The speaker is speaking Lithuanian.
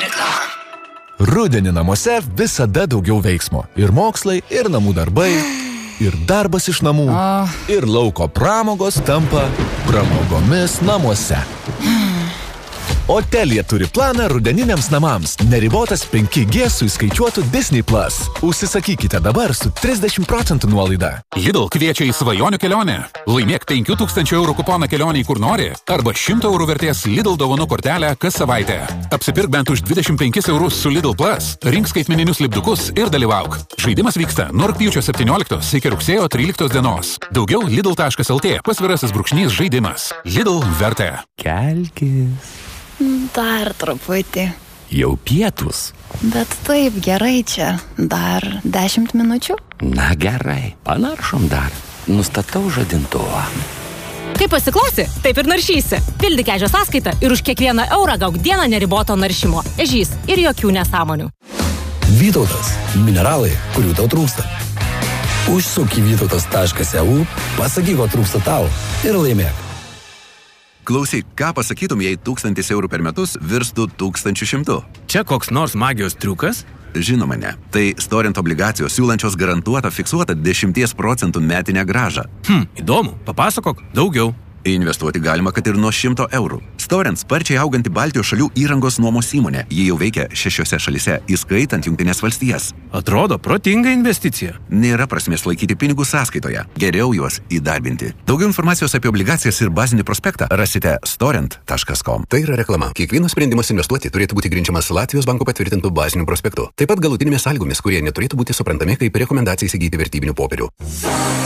Rudenį namuose visada daugiau veiksmo. Ir mokslai, ir namų darbai, ir darbas iš namų, ir lauko pramogos tampa pramogomis namuose. O Telia turi planą rudeniniams namams. Neribotas 5G su įskaičiuotu Disney+. Užsisakykite dabar su 30% nuolaida. Lidl kviečia į svajonių kelionę. Laimėk 5000 eurų kuponą kelionį kur nori arba 100 eurų vertės Lidl dovanų kortelę kas savaitę. Apsipirk bent už 25 eurus su Lidl Plus, rink skaitmeninius lipdukus ir dalyvauk. Žaidimas vyksta nuo rugpjūčio 17 iki rugsėjo 13 dienos. Daugiau lidl.lt /žaidimas. Lidl vertė. Kelkis. Dar truputį. Jau pietus. Bet taip gerai čia. Dar 10 minučių? Na gerai, panaršom dar. Nustatau žadintuvą. Kaip pasiklausi, taip ir naršysi. Pildyk Ežio sąskaitą ir už kiekvieną eurą gauk dieną neriboto naršymo. Ežys ir jokių nesąmonių. Vytautas. Mineralai, kurių tau trūksta. Užsuk į vytautas.eu, pasakyk, ko trūksta tau ir laimėk. Klausyk, ką pasakytum, jei 1000 eurų per metus virstų 1100? Čia koks nors magijos triukas? Žinoma ne. Tai Storint obligacijos siūlančios garantuotą fiksuotą 10% metinę grąžą. Įdomu, papasakok daugiau. Investuoti galima, kad ir nuo 100 eurų. Storint sparčiai auganti Baltijos šalių įrangos nuomos įmonė. Ji jau veikia 6 šalyse, įskaitant Jungtines valstijas. Atrodo protinga investicija. Nėra prasmės laikyti pinigus sąskaitoje. Geriau juos įdarbinti. Daugiau informacijos apie obligacijas ir bazinį prospektą rasite storint.com. Tai yra reklama. Kiekvienas sprendimas investuoti turėtų būti grindžiamas Latvijos banko patvirtintų bazinių prospektų. Taip pat galutinėmis sąlygomis, kurie neturėtų būti suprantami kaip rekomendacija įsigyti vertybinių popierių.